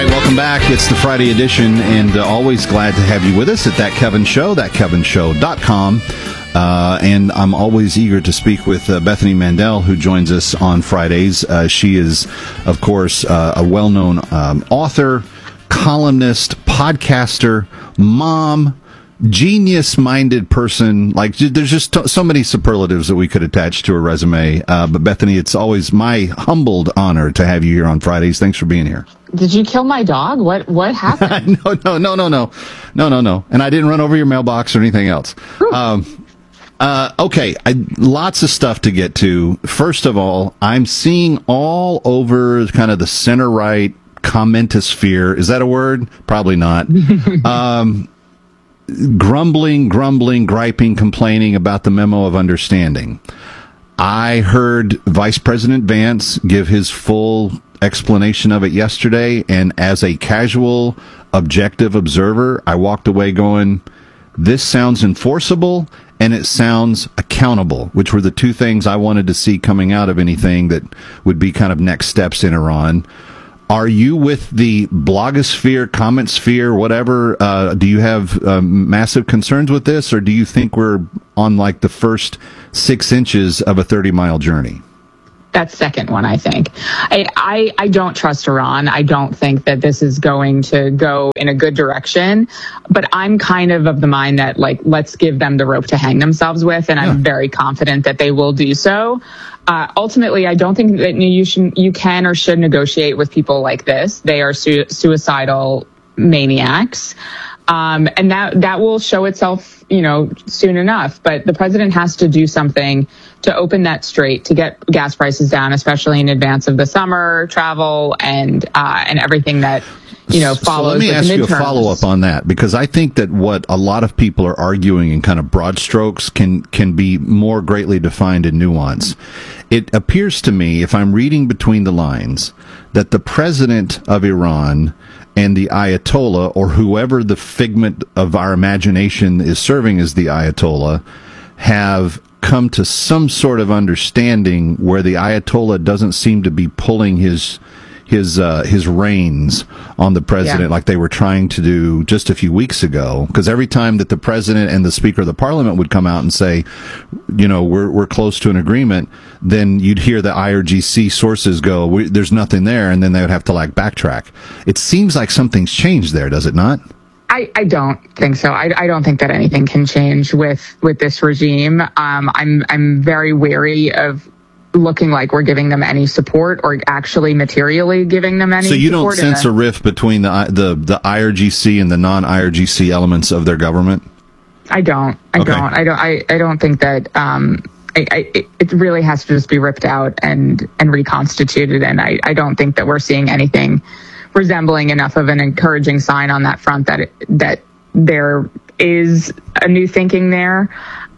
right, welcome back. It's the Friday edition, and always glad to have you with us at That Kevin Show, thatkevinshow.com. And I'm always eager to speak with Bethany Mandel, who joins us on Fridays. She is, of course, a well-known author, columnist, podcaster, mom, genius-minded person. Like, there's just so many superlatives that we could attach to her resume. But Bethany, it's always my humbled honor to have you here on Fridays. Thanks for being here. Did you kill my dog? What happened? No. And I didn't run over your mailbox or anything else. Okay, lots of stuff to get to. First of all, I'm seeing all over kind of the center-right commentosphere. Is that a word? Probably not. Grumbling, griping, complaining about the memo of understanding. I heard Vice President Vance give his full explanation of it yesterday, and as a casual, objective observer, I walked away going, this sounds enforceable, and it sounds accountable, which were the two things I wanted to see coming out of anything that would be kind of next steps in Iran. Are you with the blogosphere, comment sphere, whatever? Do you have massive concerns with this, or do you think we're on like the first 6 inches of a 30-mile journey? That second one, I think. I don't trust Iran. I don't think that this is going to go in a good direction. But I'm kind of the mind that, like, let's give them the rope to hang themselves with, and I'm very confident that they will do so. Ultimately, I don't think that you can or should negotiate with people like this. They are suicidal maniacs. And that will show itself, soon enough. But the president has to do something to open that strait, to get gas prices down, especially in advance of the summer travel and everything that, follows. So let me ask you a follow-up on that, because I think that what a lot of people are arguing in kind of broad strokes can be more greatly defined in nuance. It appears to me, if I'm reading between the lines, that the president of Iran and the Ayatollah, or whoever the figment of our imagination is serving as the Ayatollah, have come to some sort of understanding where the Ayatollah doesn't seem to be pulling his reins on the president like they were trying to do just a few weeks ago. Because every time that the president and the Speaker of the Parliament would come out and say, we're close to an agreement, then you'd hear the IRGC sources go, there's nothing there, and then they would have to backtrack. It seems like something's changed there, does it not? I don't think so. I don't think that anything can change with this regime. I'm very wary of looking like we're giving them any support or actually materially giving them any support. So you don't sense a rift between the IRGC and the non-IRGC elements of their government? I don't. I don't think that it really has to just be ripped out and reconstituted, and I don't think that we're seeing anything resembling enough of an encouraging sign on that front that there is a new thinking there.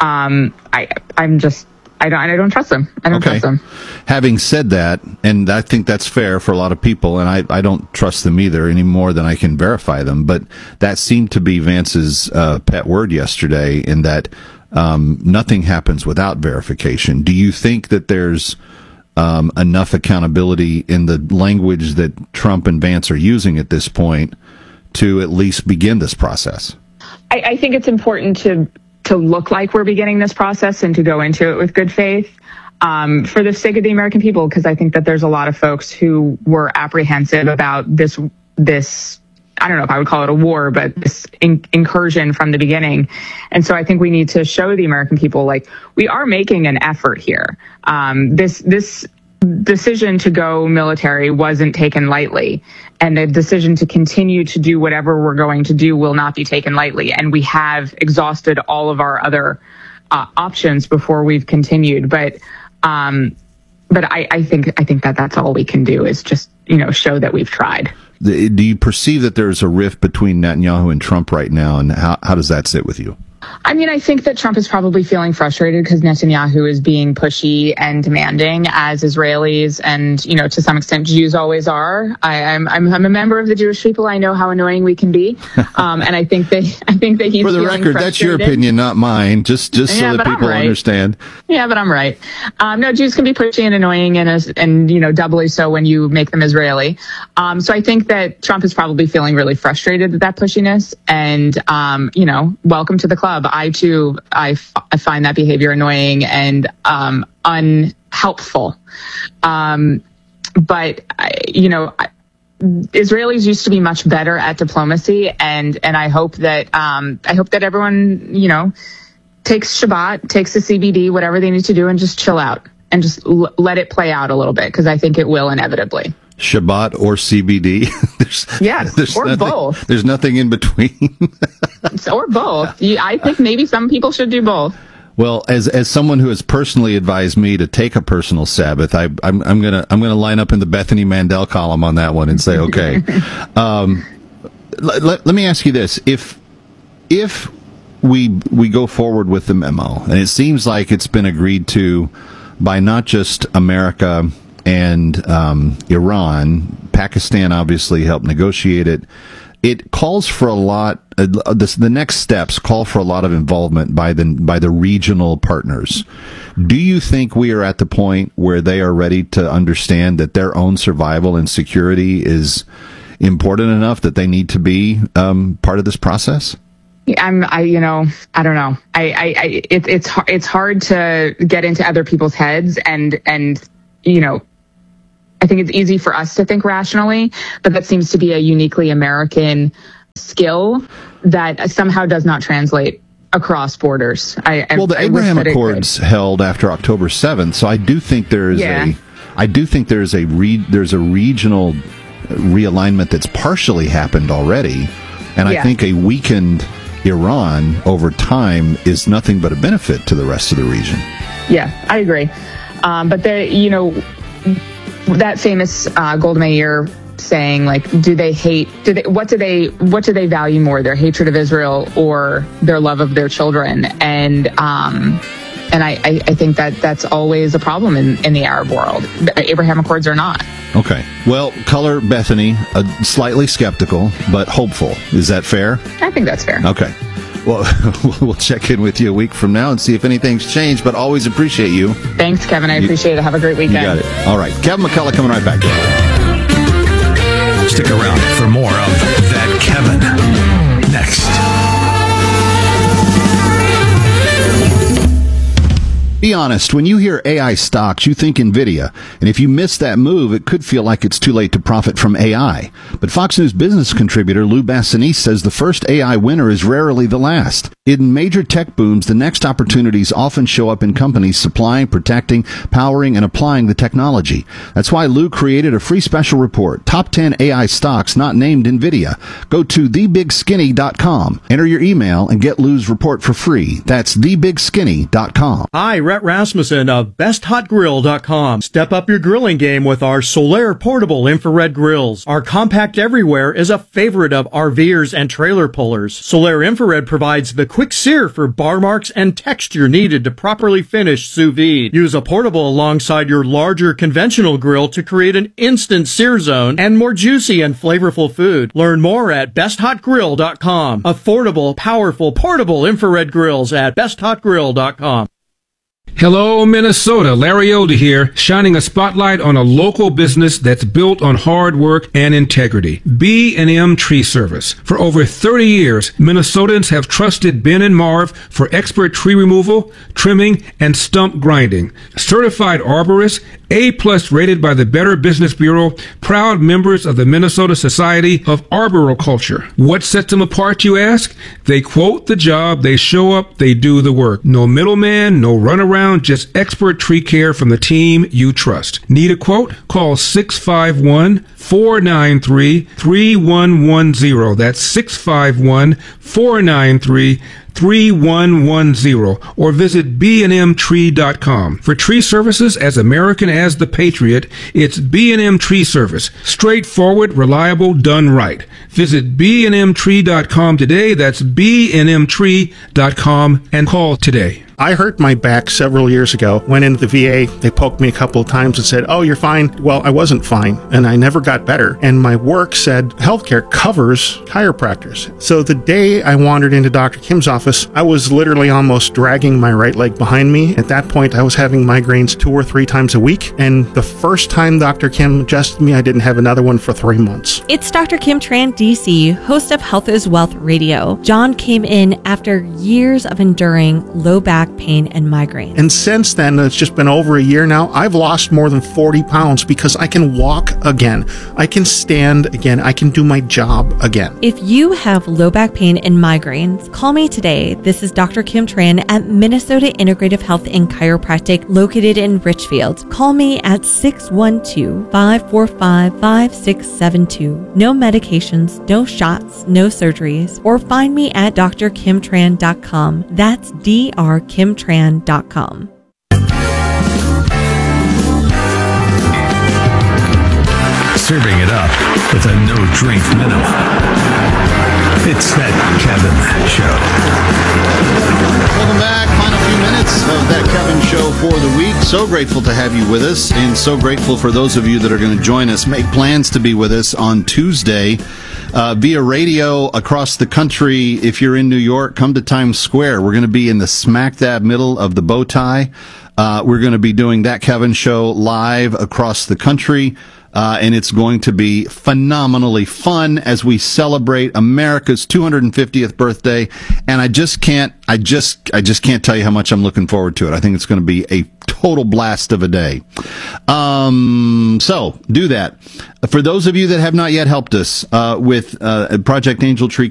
I don't trust them. I don't trust them. Having said that, and I think that's fair for a lot of people, and I don't trust them either any more than I can verify them, but that seemed to be Vance's pet word yesterday, in that nothing happens without verification. Do you think that there's enough accountability in the language that Trump and Vance are using at this point to at least begin this process? I think it's important to look like we're beginning this process and to go into it with good faith for the sake of the American people, because I think that there's a lot of folks who were apprehensive about this, I don't know if I would call it a war, but this incursion from the beginning. And so I think we need to show the American people, like, we are making an effort here. This decision to go military wasn't taken lightly, and the decision to continue to do whatever we're going to do will not be taken lightly. And we have exhausted all of our other options before we've continued. But I think that that's all we can do is just, show that we've tried. Do you perceive that there's a rift between Netanyahu and Trump right now, and how does that sit with you? I mean, I think that Trump is probably feeling frustrated because Netanyahu is being pushy and demanding, as Israelis and, you know, to some extent Jews always are. I'm a member of the Jewish people. I know how annoying we can be, and I think that he's for the record, that's your opinion, not mine. Just so that people understand. Yeah, but I'm right. No, Jews can be pushy and annoying, and you know, doubly so when you make them Israeli. So I think that Trump is probably feeling really frustrated at that pushiness, and you know, welcome to the club. I too, I find that behavior annoying and unhelpful. But you know, Israelis used to be much better at diplomacy, and I hope that everyone, you know, takes Shabbat, takes the CBD, whatever they need to do, and just chill out and just let it play out a little bit, because I think it will inevitably. Shabbat or CBD? there's or nothing, both. There's nothing in between. Or both. I think maybe some people should do both. Well, as someone who has personally advised me to take a personal Sabbath, I'm gonna line up in the Bethany Mandel column on that one and say, okay. Let me ask you this: if we go forward with the memo, and it seems like it's been agreed to by not just America and Iran, Pakistan obviously helped negotiate it. It calls for a lot. The next steps call for a lot of involvement by the regional partners. Do you think we are at the point where they are ready to understand that their own survival and security is important enough that they need to be part of this process? I don't know. It's hard to get into other people's heads, and you know, I think it's easy for us to think rationally, but that seems to be a uniquely American skill that somehow does not translate across borders. The Abraham Accords held after October 7th, so I do think there's a regional realignment that's partially happened already, and I think a weakened Iran over time is nothing but a benefit to the rest of the region. Yeah, I agree. But that famous Golda Meir saying, like, what do they value more, their hatred of Israel or their love of their children? And I think that's always a problem in the Arab world. The Abraham Accords are not. Okay. Well, color Bethany, slightly skeptical, but hopeful. Is that fair? I think that's fair. Okay. Well, we'll check in with you a week from now and see if anything's changed, but always appreciate you. Thanks, Kevin. I appreciate it. Have a great weekend. You got it. All right. Kevin McCullough coming right back. Stick around for more of That Kevin next. Be honest, when you hear AI stocks, you think NVIDIA. And if you miss that move, it could feel like it's too late to profit from AI. But Fox News business contributor Lou Bassanese says the first AI winner is rarely the last. In major tech booms, the next opportunities often show up in companies supplying, protecting, powering, and applying the technology. That's why Lou created a free special report, Top 10 AI Stocks Not Named NVIDIA. Go to thebigskinny.com. Enter your email and get Lou's report for free. That's thebigskinny.com. Hi, Rhett Rasmussen of BestHotGrill.com. Step up your grilling game with our Solaire portable infrared grills. Our compact everywhere is a favorite of RVers and trailer pullers. Solaire infrared provides the quick sear for bar marks and texture needed to properly finish sous vide. Use a portable alongside your larger conventional grill to create an instant sear zone and more juicy and flavorful food. Learn more at BestHotGrill.com. Affordable, powerful, portable infrared grills at BestHotGrill.com. Hello, Minnesota. Larry Elder here, shining a spotlight on a local business that's built on hard work and integrity. B&M Tree Service. For over 30 years, Minnesotans have trusted Ben and Marv for expert tree removal, trimming, and stump grinding. Certified arborists, A+ rated by the Better Business Bureau, proud members of the Minnesota Society of Arboriculture. What sets them apart, you ask? They quote the job, they show up, they do the work. No middleman, no runaround, just expert tree care from the team you trust. Need a quote? Call 651-493-3110. That's 651-493-3110. 3110 or visit bnmtree.com. For tree services as American as the Patriot, it's B&M Tree Service. Straightforward, reliable, done right. Visit bnmtree.com today. That's bnmtree.com and call today. I hurt my back several years ago. Went into the VA. They poked me a couple of times and said, "Oh, you're fine." Well, I wasn't fine, and I never got better. And my work said healthcare covers chiropractors. So the day I wandered into Dr. Kim's office, I was literally almost dragging my right leg behind me. At that point, I was having migraines 2 or 3 times a week. And the first time Dr. Kim adjusted me, I didn't have another one for 3 months. It's Dr. Kim Tran, DC, host of Health is Wealth Radio. John came in after years of enduring low back pain and migraine. And since then, it's just been over a year now, I've lost more than 40 pounds because I can walk again. I can stand again. I can do my job again. If you have low back pain and migraines, call me today. This is Dr. Kim Tran at Minnesota Integrative Health and Chiropractic located in Richfield. Call me at 612-545-5672. No medications, no shots, no surgeries, or find me at drkimtran.com. That's drkimtran.com. Serving it up with a no-drink minimum. It's that Kevin Show. Welcome back. Final few minutes of that Kevin Show for the week. So grateful to have you with us, and so grateful for those of you that are going to join us. Make plans to be with us on Tuesday via radio across the country. If you're in New York, come to Times Square. We're going to be in the smack dab middle of the bow tie. We're going to be doing that Kevin Show live across the country. And it's going to be phenomenally fun as we celebrate America's 250th birthday. And I just can't tell you how much I'm looking forward to it. I think it's going to be a total blast of a day. So do that. For those of you that have not yet helped us with Project Angel Tree